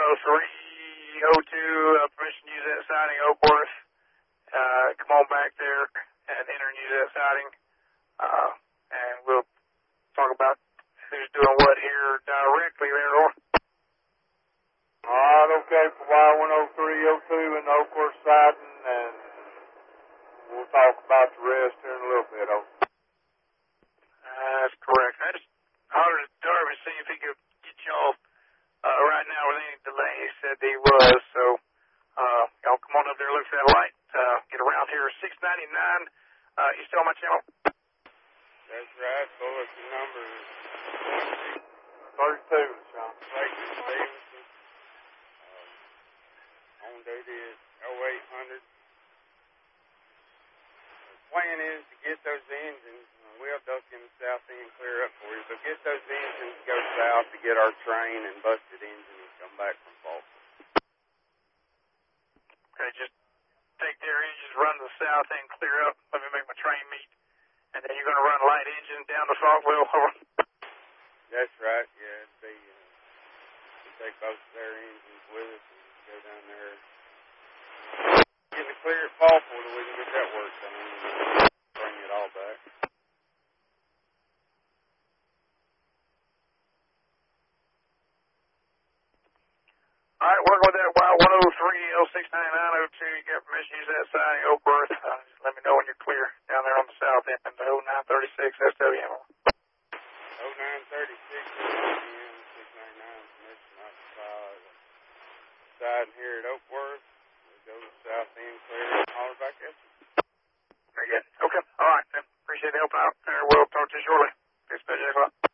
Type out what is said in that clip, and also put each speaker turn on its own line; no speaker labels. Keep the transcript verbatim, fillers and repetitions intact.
oh three oh two, uh, permission to use that siding, Oakworth. Uh, come on back there and enter and use that siding. Uh, and we'll talk about who's doing what here directly there, Lord.
All right, okay, for Y one oh three oh two and the Oakworth siding, and we'll talk about the rest here in a little bit, okay?
That's correct. I just hollered at Darby to see if he could get y'all uh, right now with any delay. He said he was, so uh, y'all come on up there, look for that light. Uh, get around here, six ninety-nine. Uh, you still on my channel?
That's right. Bulletin number
thirty-two, Sean.
Clayton Stevenson. Uh, on duty is oh eight hundred. The plan is to get those engines. We'll duck in the south end and clear up for you. But get those engines to go south to get our train and busted engine and come back from Falkland.
Okay, just take their engines, run to the south end, clear up. Let me make my train meet. And then you're going to run light engine down to Falkville?
That's right, yeah. It'd be, uh, we'll take both of their engines with us and go down there. Get it clear at Falkville so we can get that work done and bring it all back.
All right, working with that Y one oh three L six ninety-nine oh two. You got permission to use that siding, Oakworth. Uh, just let me know when you're clear down there on the south end, oh nine thirty-six S W M.
oh nine thirty-six S W M six ninety-nine, permission occupied. Siding here at Oakworth. We'll go to the south end, clear, and holler back at you.
Very good. Okay. All right, then. Appreciate the help out there. We'll talk to you shortly. Dispatch,